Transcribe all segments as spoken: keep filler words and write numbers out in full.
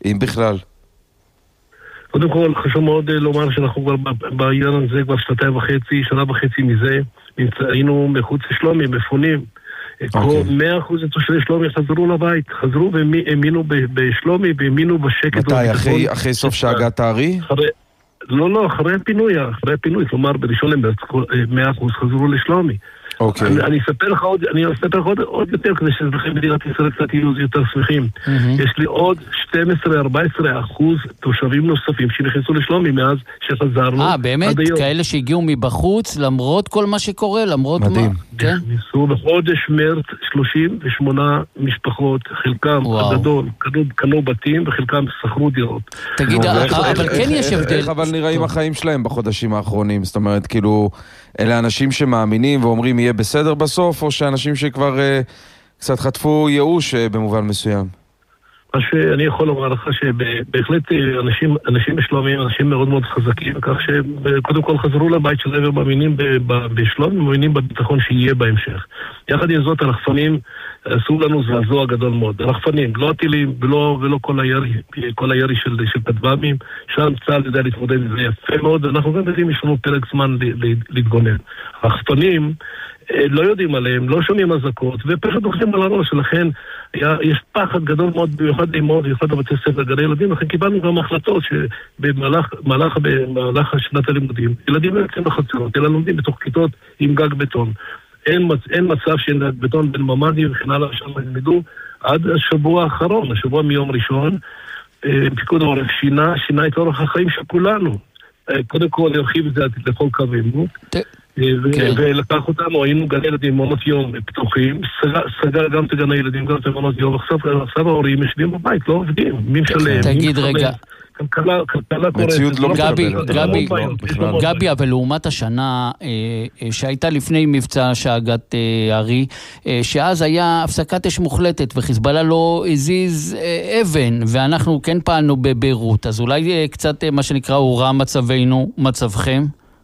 אם בכלל? קודם כל, חשוב מאוד לומר שאנחנו כבר בעניין הזה כבר שנתיים וחצי, שנה וחצי מזה, היינו מחוץ לשלומי, מפונים. מאה אחוז תושבי שלומי חזרו לבית, חזרו והאמינו בשלומי, והאמינו בשקט. מתי? אחרי סוף שאגת הארי? לא, לא, אחרי הפינוי, אחרי הפינוי, כלומר, בראשון למרץ, מאה אחוז חזרו לשלומי. אוקיי. אני אספר לך עוד, אני אספר לך עוד יותר, כדי שאזרחי מדינת ישראל קצת יהיו יותר שמחים. יש לי עוד שתים עשרה עד ארבע עשרה אחוז תושבים נוספים שנכנסו לשלומי מאז שחזרנו. אה, באמת? כאלה שהגיעו מבחוץ, למרות כל מה שקורה, למרות מה? מדהים. כן. ניסו בחודש מרץ שלושים ושמונה משפחות, חלקם הגדול, קנו בתים וחלקם שכרו דירות. תגיד, אבל כן יש הבדל. איך אבל נראים החיים שלהם בחודשים האחרונים? זאת אומרת, כאילו, אלה אנשים שמאמינים ואומרים יהיה בסדר בסוף, או שאנשים שכבר אה, קצת חטפו ייאוש אה, במובן מסוים? מה שאני יכול לומר לך שבהחלט אנשים, אנשים בשלומי, אנשים מאוד מאוד חזקים, כך שקודם כל חזרו לבית שלהם ומאמינים בשלומי, מאמינים בביטחון שיהיה בהמשך. יחד עם זאת, הרחפנים עשו לנו זעזוע גדול מאוד. הרחפנים, לא הטילים ולא, ולא כל הירי, כל הירי של, של כטב"מים, שם צה"ל יודע להתמודד עם זה יפה מאוד, ואנחנו גם יודעים, יש לנו פרק זמן להתגונן. הרחפנים לא יודעים עליהם, לא שומעים אזעקות, ופשוט הולכים על הראש, ולכן היה, יש פחד גדול מאוד, במיוחד לאמהות, במיוחד לבתי ספר, גני ילדים, לכן קיבלנו גם החלטות שבמהלך במהלך, במהלך שנת הלימודים, ילדים לא יוצאים לחצרות, אלא לומדים בתוך כיתות עם גג בטון. אין, אין מצב שאין גג בטון בין ממ"דים וכן הלאה, שם ילמדו עד השבוע האחרון, השבוע מיום ראשון, פיקוד העורף שינה, שינה את אורח החיים של כולנו. קודם כל, הרחיב את זה לכל קו עימות. ולקח אותנו, היינו גני ילדים, מעונות יום פתוחים, סגר גם את גני ילדים, גם את מעונות יום, עכשיו ההורים יושבים בבית, לא עובדים, מי משלם, תגיד רגע, כלכלה קוראת. גבי, אבל לעומת השנה שהייתה לפני מבצע שאגת הארי, שאז היה הפסקת אש מוחלטת וחיזבאללה לא הזיז אבן, ואנחנו כן פעלנו בביירות, אז אולי קצת מה שנקרא הורע מצבנו, מצבכם?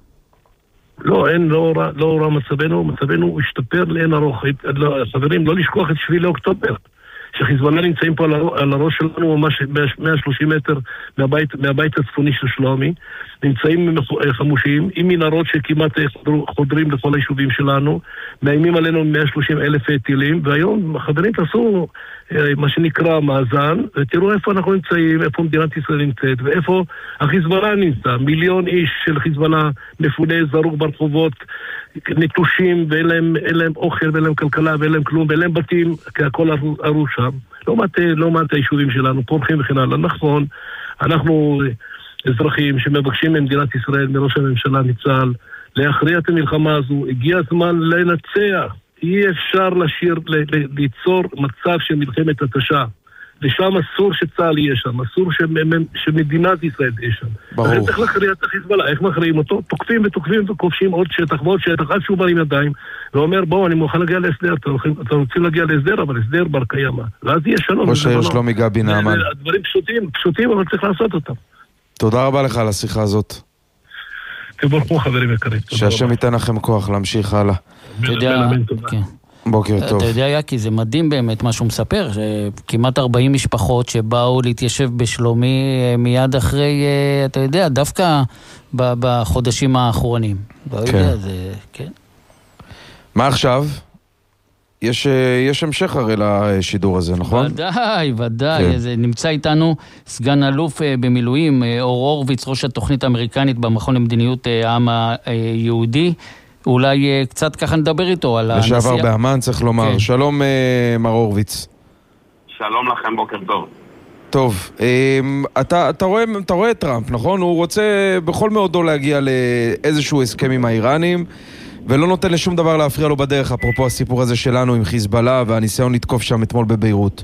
לא, אין, לא רע, לא רע מצבנו, מצבנו השתפר לאין ארוך. חברים, לא לשכוח את שביעי לאוקטובר, שחיזבאללה נמצאים פה על הראש שלנו ממש מאה ושלושים מטר מהבית, מהבית הצפוני של שלומי, נמצאים חמושים, עם מנהרות שכמעט חודרים לכל היישובים שלנו, מאיימים עלינו מאה ושלושים אלף טילים, והיום חברים תעשו מה שנקרא מאזן, ותראו איפה אנחנו נמצאים, איפה מדינת ישראל נמצאת, ואיפה החיזבאללה נמצא. מיליון איש של חיזבאללה מפוני זרוק ברחובות, נטושים, ואין להם, אין להם אוכל, ואין להם כלכלה, ואין להם כלום, ואין להם בתים, כי הכל ארוש שם. לא מעט, לא מעט היישובים שלנו, פורחים וכן הלאה. נכון, אנחנו אזרחים שמבקשים ממדינת ישראל, מראש הממשלה מצה"ל, להכריע את המלחמה הזו. הגיע הזמן לנצח. אי אפשר לשיר, ליצור מצב של מלחמת התשה. ושם אסור שצה"ל יהיה שם, אסור שמדינת ישראל תהיה שם. ברור. צריך להכריע את החיזבאללה, איך מכריעים אותו? תוקפים ותוקפים וכובשים עוד שטח ועוד שטח, עד שהוא בא עם ידיים, ואומר, בואו, אני מוכן להגיע להסדר, אתם רוצים להגיע להסדר, אבל הסדר בר קיימא. ואז יהיה שלום. ראש העיר שלומי גבי נעמן. הדברים פשוטים, פשוטים, אבל צריך לעשות אותם. תודה רבה לך על השיחה הזאת. תבורכו חברים יקרים. שהשם ייתן לכם כוח להמשיך הלאה. אתה יודע, כן. בוקר טוב. אתה יודע, יקי, זה מדהים באמת מה שהוא מספר, שכמעט ארבעים משפחות שבאו להתיישב בשלומי מיד אחרי, אתה יודע, דווקא בחודשים האחרונים. לא יודע, זה, כן. מה עכשיו? יש, יש המשך הרי לשידור הזה, נכון? ודאי, ודאי. כן. זה נמצא איתנו סגן אלוף במילואים, אור הורוביץ, ראש התוכנית האמריקנית במכון למדיניות העם היהודי. אולי קצת ככה נדבר איתו על הנסיעה. לשעבר באמן, צריך לומר. כן. שלום, מר הורוביץ. שלום לכם, בוקר טוב. טוב, אתה, אתה רואה, אתה רואה את טראמפ, נכון? הוא רוצה בכל מאודו להגיע לאיזשהו הסכם עם האיראנים, ולא נותן לשום דבר להפריע לו בדרך, אפרופו הסיפור הזה שלנו עם חיזבאללה והניסיון לתקוף שם אתמול בביירות.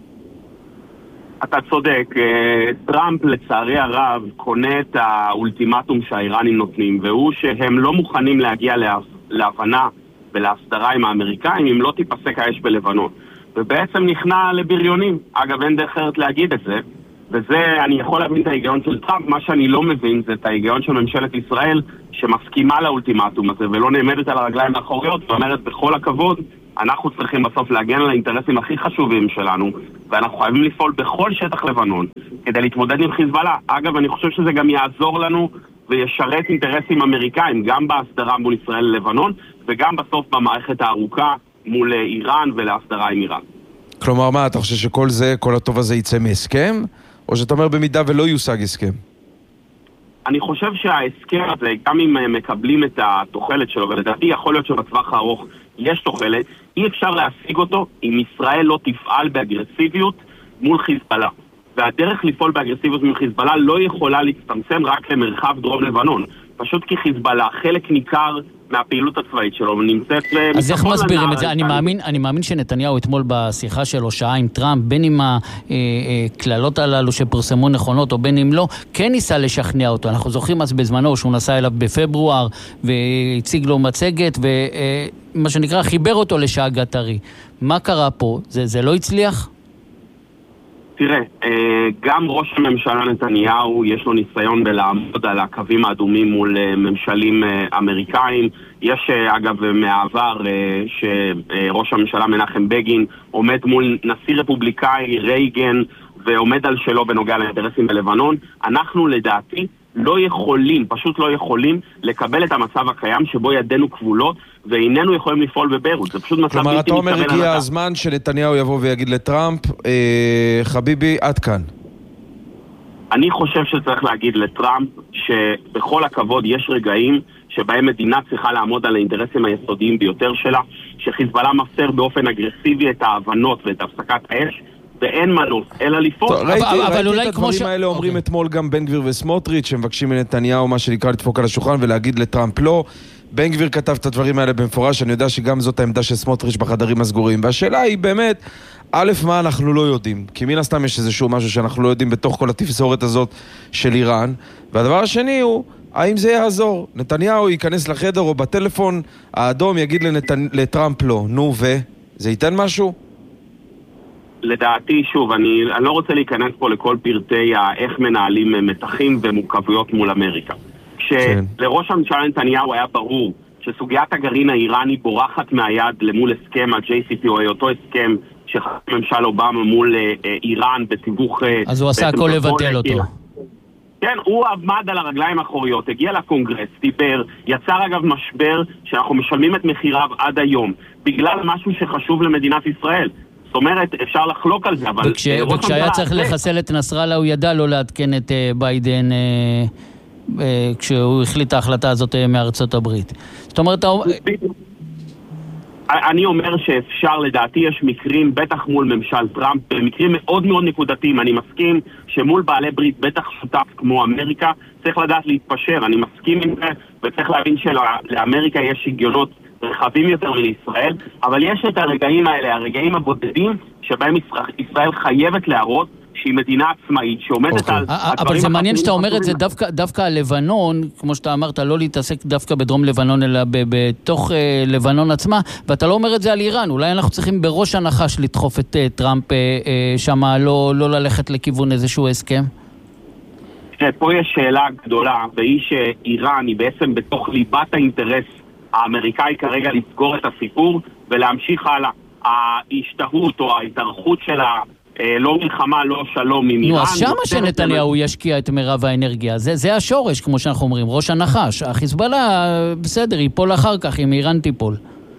אתה צודק, טראמפ לצערי הרב קונה את האולטימטום שהאיראנים נותנים, והוא שהם לא מוכנים להגיע להבנה ולהסדרה עם האמריקאים אם לא תיפסק האש בלבנון. ובעצם נכנע לבריונים. אגב, אין דרך אחרת להגיד את זה, וזה, אני יכול להבין את ההיגיון של טראמפ. מה שאני לא מבין זה את ההיגיון של ממשלת ישראל שמסכימה לאולטימטום הזה ולא נעמדת על הרגליים האחוריות ואומרת בכל הכבוד, אנחנו צריכים בסוף להגן על האינטרסים הכי חשובים שלנו, ואנחנו חייבים לפעול בכל שטח לבנון, כדי להתמודד עם חיזבאללה. אגב, אני חושב שזה גם יעזור לנו וישרת אינטרסים אמריקאים, גם בהסדרה מול ישראל ללבנון, וגם בסוף במערכת הארוכה מול איראן ולהסדרה עם איראן. כלומר, מה, אתה חושב שכל זה, כל הטוב הזה יצא מהסכם? או שאתה אומר במידה ולא יושג הסכם? אני חושב שההסכם הזה, גם אם מקבלים את התוחלת שלו, ולדעתי יכול להיות שבטווח הארוך יש תוחלת, אי אפשר להשיג אותו אם ישראל לא תפעל באגרסיביות מול חיזבאללה. והדרך לפעול באגרסיביות מול חיזבאללה לא יכולה להצטמצם רק למרחב דרום לבנון. פשוט כי חיזבאללה, חלק ניכר מהפעילות הצבאית שלו, נמצאת... אז איך מסבירים את זה? אני מאמין, אני מאמין שנתניהו אתמול בשיחה שלו, שעה עם טראמפ, בין אם הכללות הללו שפרסמו נכונות, או בין אם לא, כן ניסה לשכנע אותו. אנחנו זוכרים אז בזמנו שהוא נסע אליו בפברואר, והציג לו מצגת, ומה שנקרא, חיבר אותו לשאגת ארי. מה קרה פה? זה, זה לא הצליח? תראה, גם ראש הממשלה נתניהו יש לו ניסיון בלעמוד על הקווים האדומים מול ממשלים אמריקאים. יש אגב מהעבר שראש הממשלה מנחם בגין עומד מול נשיא רפובליקאי רייגן ועומד על שלו בנוגע לאינטרסים בלבנון. אנחנו לדעתי לא יכולים, פשוט לא יכולים לקבל את המצב הקיים שבו ידינו כבולות ואיננו יכולים לפעול בביירות. זה פשוט מצב בלתי מתקבל. כלומר, אתה אומר, הגיע הזמן שנתניהו יבוא ויגיד לטראמפ, אה, חביבי, עד כאן. אני חושב שצריך להגיד לטראמפ שבכל הכבוד יש רגעים שבהם מדינה צריכה לעמוד על האינטרסים היסודיים ביותר שלה, שחיזבאללה מפר באופן אגרסיבי את ההבנות ואת הפסקת האש, ואין מנוס, אלא לפעול. ראיתי את הדברים האלה אומרים אתמול גם בן גביר וסמוטריץ' שמבקשים מנתניהו מה שנקרא לדפוק על השולחן ולהגיד לטראמפ לא. בן גביר כתב את הדברים האלה במפורש, אני יודע שגם זאת העמדה של סמוטריץ' בחדרים הסגורים, והשאלה היא באמת, א', מה אנחנו לא יודעים, כי מן הסתם יש איזשהו משהו שאנחנו לא יודעים בתוך כל התפזורת הזאת של איראן, והדבר השני הוא, האם זה יעזור? נתניהו ייכנס לחדר או בטלפון האדום יגיד לנתנ... לטראמפ לא, נו ו? זה ייתן משהו? לדעתי, שוב, אני, אני לא רוצה להיכנס פה לכל פרטי איך מנהלים מתחים ומורכבויות מול אמריקה. כשלראש הממשלה נתניהו היה ברור שסוגיית הגרעין האיראני בורחת מהיד למול הסכם ה-ג'יי סי פי או אותו הסכם שחתם ממשל אובמה מול איראן בתיווך... אז הוא עשה הכל לבטל אותו. כן, הוא עמד על הרגליים האחוריות, הגיע לקונגרס, דיבר, יצר אגב משבר שאנחנו משלמים את מחיריו עד היום, בגלל משהו שחשוב למדינת ישראל. זאת אומרת, אפשר לחלוק על זה, אבל... וכש, וכשהיה צריך לחסל את נסראללה, הוא ידע לא לעדכן את uh, ביידן uh, uh, כשהוא החליט ההחלטה הזאת uh, מארצות הברית. זאת אומרת... אני אומר שאפשר, לדעתי יש מקרים, בטח מול ממשל טראמפ, מקרים מאוד מאוד נקודתיים. אני מסכים שמול בעלי ברית, בטח שותף כמו אמריקה, צריך לדעת להתפשר. אני מסכים עם זה, וצריך להבין שלאמריקה יש היגיונות רחבים יותר לישראל, אבל יש את הרגעים האלה, הרגעים הבודדים, שבהם ישראל חייבת להראות שהיא מדינה עצמאית, שעומדת על... אבל זה מעניין שאתה אומר את זה דווקא על לבנון, כמו שאתה אמרת, לא להתעסק דווקא בדרום לבנון, אלא בתוך לבנון עצמה, ואתה לא אומר את זה על איראן. אולי אנחנו צריכים בראש הנחש לדחוף את טראמפ שמה, לא ללכת לכיוון איזשהו הסכם? פה יש שאלה גדולה, והיא שאיראן היא בעצם בתוך ליבת האינטרס האמריקאי כרגע לסגור את הסיפור ולהמשיך הלאה. ההשתהות או ההתארכות שלה, לא מלחמה, לא שלום עם איראן. נו, אז שמה שנתניהו ישקיע את מרב האנרגיה. זה, זה השורש, כמו שאנחנו אומרים, ראש הנחש. החיזבאללה, בסדר, ייפול אחר כך, אם איראן תיפול.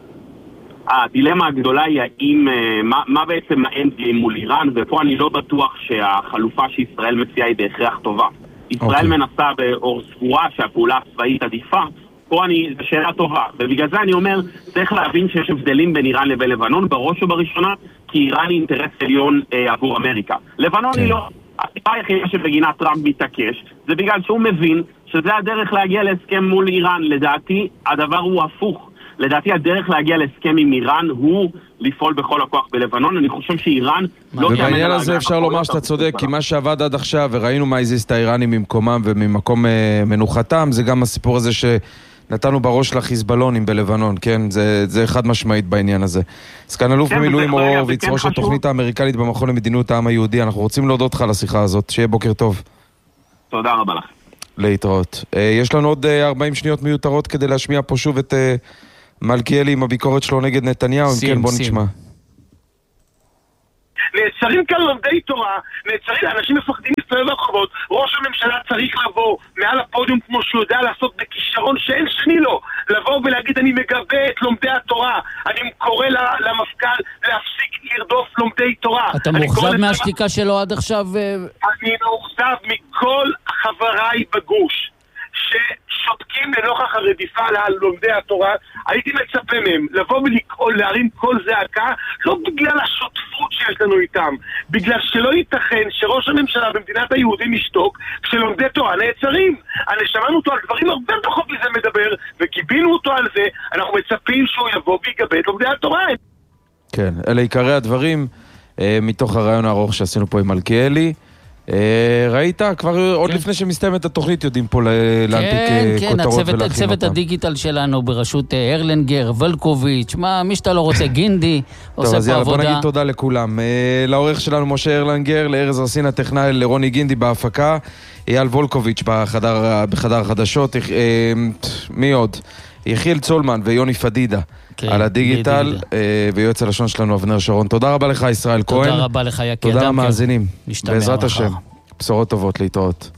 הדילמה הגדולה היא האם, מה, מה בעצם האנד-גיים מול איראן, ופה אני לא בטוח שהחלופה שישראל מציעה היא בהכרח טובה. ישראל okay. מנסה באור ספורה שהפעולה הצבאית עדיפה, פה אני, זו שאלה טובה, ובגלל זה אני אומר, צריך להבין שיש הבדלים בין איראן לבין לבנון, בראש ובראשונה, כי איראן היא אינטרס עליון אה, עבור אמריקה. לבנון כן. היא לא, הסיבה היחידה שבגינה טראמפ מתעקש, זה בגלל שהוא מבין שזה הדרך להגיע להסכם מול איראן. לדעתי, הדבר הוא הפוך. לדעתי, הדרך להגיע להסכם עם איראן הוא לפעול בכל הכוח בלבנון. אני חושב שאיראן לא... ובעניין הזה אפשר לומר שאתה צודק, כי מה שעבד עד עכשיו, וראינו מה הזיז את האיראנים ממקומם וממקום אה, מנוחתם, זה גם הסיפור הזה ש... נתנו בראש לחיזבאלונים בלבנון, כן? זה, זה אחד משמעית בעניין הזה. סגן אלוף במילואים אור הורוביץ, ראש התוכנית האמריקנית במכון למדיניות העם היהודי. אנחנו רוצים להודות לך על השיחה הזאת. שיהיה בוקר טוב. תודה רבה לך. להתראות. יש לנו עוד ארבעים שניות מיותרות כדי להשמיע פה שוב את מלכיאלי עם הביקורת שלו נגד נתניהו. אם כן, בוא נשמע. נעצרים כאן לומדי תורה, נעצרים, אנשים מפחדים להסתובב שהוא יודע לעשות בכישרון שאין שני לו, לבוא ולהגיד אני מגבה את לומדי התורה, אני קורא למפכ"ל להפסיק לרדוף לומדי תורה. אתה מאוכזב מהשתיקה שלו עד עכשיו? אני מאוכזב מכל חבריי בגוש ששותקים לנוכח הרדיפה על לומדי התורה. הייתי מצפה מהם לבוא ולהרים כל זעקה, לא בגלל השותפות שיש לנו איתם, בגלל שלא ייתכן שראש הממשלה במדינת היהודים ישתוק כשלומדי תורה נעצרים. אני שמענו אותו על דברים הרבה פחות מזה מדבר, וקיבינו אותו על זה. אנחנו מצפים שהוא יבוא ויגבה את לומדי התורה. כן, אלה עיקרי הדברים מתוך הרעיון הארוך שעשינו פה עם מלכיאלי. ראית? כבר עוד לפני שמסתיימת התוכנית יודעים פה להנפיק כותרות ולהכין אותם. כן, צוות הדיגיטל שלנו בראשות הרלנגר, ולקוביץ', מי שאתה לא רוצה, גינדי, עושה פה עבודה. טוב, אז יאללה, בוא נגיד תודה לכולם. לעורך שלנו משה הרלנגר, לארז רסין הטכנאי, לרוני גינדי בהפקה, אייל וולקוביץ' בחדר החדשות, מי עוד? יחיל צולמן ויוני פדידה על הדיגיטל, ויועץ הלשון שלנו אבנר שרון. תודה רבה לך ישראל כהן. תודה רבה לך יקי אדם. תודה למאזינים. בעזרת השם. בשורות טובות, להתראות.